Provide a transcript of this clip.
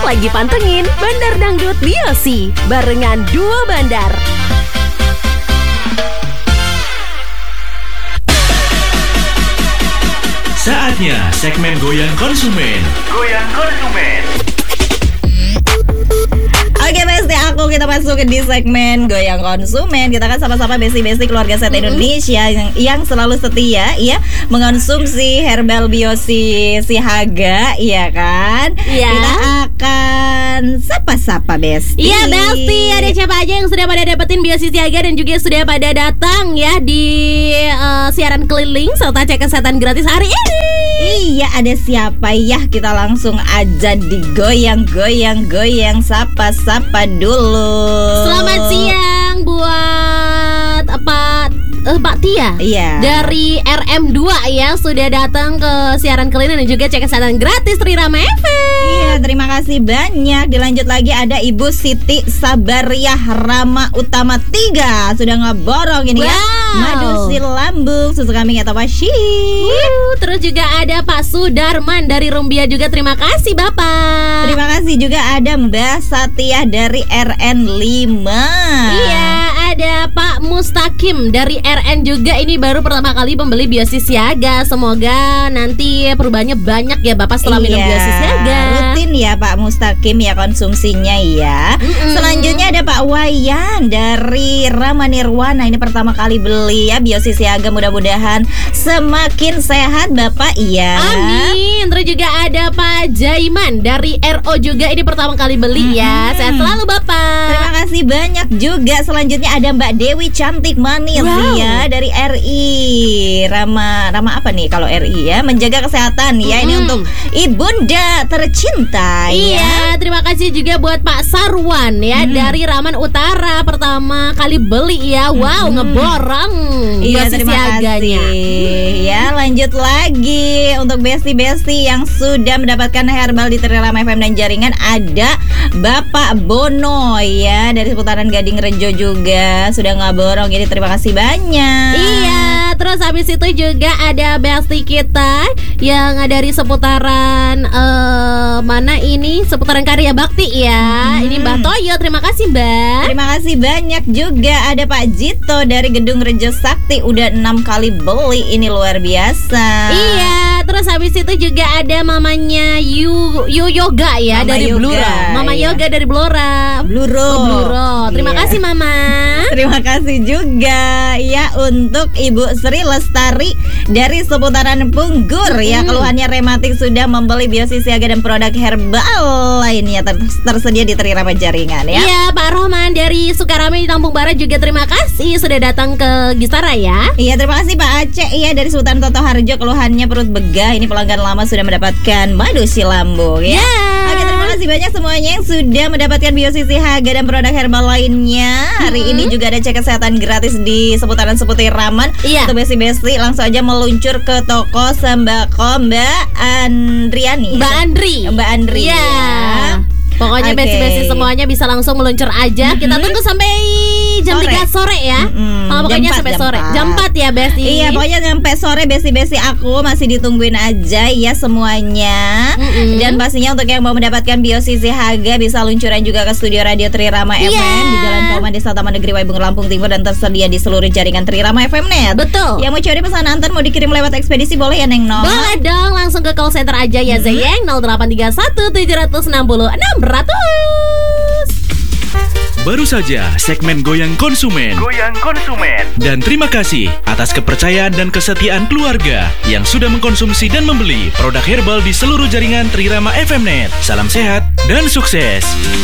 lagi pantengin Bandar Dangdut Biosi barengan Duo Bandar. Saatnya segmen Goyang Konsumen. Goyang Konsumen. Oke Besti, kita masuk di segmen Goyang Konsumen. Kita kan sama-sama besti-besti keluarga Set Indonesia yang selalu setia ya mengonsumsi herbal biosi Siaga, iya kan? Iya. Kita akan sapa-sapa Besti. Iya Besti, ada siapa aja yang sudah pada dapetin biosi Siaga dan juga sudah pada datang ya di siaran keliling serta cek kesehatan gratis hari ini. Iya, ada siapa ya? Kita langsung aja digoyang-goyang, sapa-sapa dulu. Selamat siang buat Pak Tia. Iya. Dari RM2 ya sudah datang ke siaran keliling dan juga cek kesehatan gratis Trirama FM. Iya, terima kasih banyak. Dilanjut lagi ada Ibu Siti Sabariah Rama Utama 3 sudah ngeborong ini ya. Madu silambung, susu kambing atau washi. Terus juga ada Pak Sudarman dari Rumbia juga, terima kasih Bapak. Terima kasih juga ada Mbak Satya dari RN5. Iya, ada Pak Mustakim dari RN juga. Ini baru pertama kali membeli biosi Siaga. Semoga nanti perubahannya banyak ya Bapak setelah minum biosi Siaga. Rutin ya Pak Mustakim ya konsumsinya ya. Selanjutnya ada Pak Wayan dari Rama Nirwana. Ini pertama kali beli ya biosi Siaga. Mudah-mudahan semakin sehat Bapak ya. Amin. Terus juga ada Pak Jaiman dari RO juga. Ini pertama kali beli ya. Sehat selalu Bapak. Terima kasih banyak juga. Selanjutnya ada Mbak Dewi Cantik Manis ya dari RI Rama apa nih kalau RI ya, menjaga kesehatan ya. Ini untuk ibunda tercinta. Iya, terima kasih juga buat Pak Sarwan ya dari Raman Utara, pertama kali beli ya. Wow, ngeborong. Iya, terima kasih. Ya, lanjut lagi untuk besti-besti yang sudah mendapatkan herbal di Trirama FM dan jaringan. Ada Bapak Bono ya dari seputaran Gading Rejo juga sudah ngeborong. Jadi terima kasih banyak. Iya, terus habis itu juga ada besti kita yang dari seputaran mana ini? Seputaran Karya Bakti ya. Ini Mbak Toyo, terima kasih Mbak. Terima kasih banyak juga ada Pak Jito dari Gedung Rejo Sakti udah 6 kali beli. Ini luar biasa. Iya, terus habis itu juga ada mamanya Yu Yoga ya, Mama dari Bluro. Mama Yoga dari Bluro. Terima kasih Mama. Terima kasih juga ya untuk Ibu Sri Lestari dari seputaran Punggur ya. Keluhannya rematik, sudah membeli biosi Siaga dan produk herbal lainnya tersedia di Trirama jaringan ya. Iya, Pak Rohman dari Sukarame di Lampung Barat juga terima kasih sudah datang ke Gisara ya. Iya, terima kasih Pak Aceh ya dari Sultan Toto Harjo. Keluhannya perut begah, ini pelanggan lama sudah mendapatkan madu silambung ya. Oke, terima kasih banyak semuanya yang sudah mendapatkan biosi Siaga dan produk herbal lainnya. Hari ini juga ada cek kesehatan gratis di seputaran Raman. Untuk besti-besti langsung aja meluncur ke toko sembako Mbak Andriani. Mbak Andri. Iya. Pokoknya besti-besti semuanya bisa langsung meluncur aja. Kita tunggu sampai jam 3 sore ya. Pokoknya sampai sore. Jam 4 ya Besti. Iya, pokoknya sampai sore besti-besti aku masih ditungguin aja ya semuanya. Dan pastinya untuk yang mau mendapatkan biosi Siaga bisa luncuran juga ke studio Radio Trirama FM di Jalan Kauman Desa Taman Negeri Waibung Lampung Timur dan tersedia di seluruh jaringan Trirama FM Net. Betul. Yang mau cari pesan antar mau dikirim lewat ekspedisi boleh ya Neng No? Boleh dong, langsung ke call center aja ya Zeyeng 0831 760 600. Baru saja segmen Goyang Konsumen. Dan terima kasih atas kepercayaan dan kesetiaan keluarga yang sudah mengkonsumsi dan membeli produk herbal di seluruh jaringan Trirama FM Net. Salam sehat dan sukses.